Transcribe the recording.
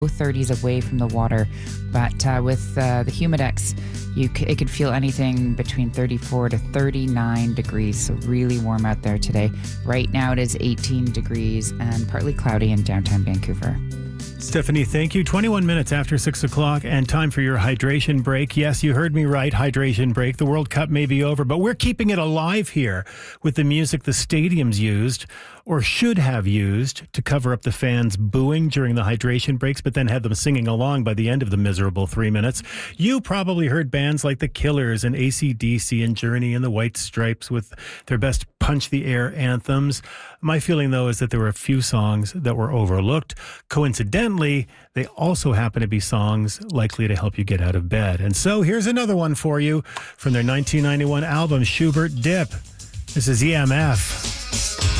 30s away from the water. But with the Humidex, it could feel anything between 34 to 39 degrees. So really warm out there today. Right now it is 18 degrees and partly cloudy in downtown Vancouver. Stephanie, thank you. 21 minutes after 6 o'clock and time for your hydration break. Yes, you heard me right. Hydration break. The World Cup may be over, but we're keeping it alive here with the music the stadiums used or should have used to cover up the fans booing during the hydration breaks, but then had them singing along by the end of the miserable 3 minutes. You probably heard bands like The Killers and AC/DC and Journey and the White Stripes with their best punch the air anthems. My feeling, though, is that there were a few songs that were overlooked. Coincidentally, they also happen to be songs likely to help you get out of bed. And so here's another one for you from their 1991 album, Schubert Dip. This is EMF.